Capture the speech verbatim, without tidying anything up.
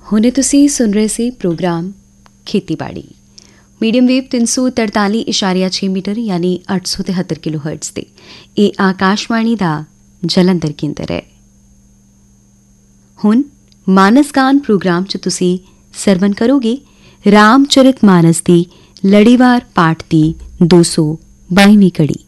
ਹੁਣੇ ਤੁਸੀਂ ਸੁਣ ਰਹੇ ਸੀ ਪ੍ਰੋਗਰਾਮ ਖੇਤੀਬਾੜੀ ਮੀਡੀਅਮ ਵੇਵ ਤਿੰਨ ਸੌ ਤਰਤਾਲੀ ਇਸ਼ਾਰੀਆ ਛੇ ਮੀਟਰ ਯਾਨੀ ਅੱਠ ਸੌ ਤਿਹੱਤਰ ਕਿਲੋ ਹਰਟਜ਼ 'ਤੇ। ਇਹ ਆਕਾਸ਼ਵਾਣੀ ਦਾ ਜਲੰਧਰ ਕੇਂਦਰ ਹੈ। ਹੁਣ ਮਾਨਸ ਗਾਨ ਪ੍ਰੋਗਰਾਮ 'ਚ ਤੁਸੀਂ ਸਰਵਨ ਕਰੋਗੇ ਰਾਮ ਚਰਿਤ ਮਾਨਸ ਦੀ ਲੜੀਵਾਰ ਪਾਠ ਦੀ ਦੋ ਸੌ ਬਾਈਵੀਂ ਕੜੀ।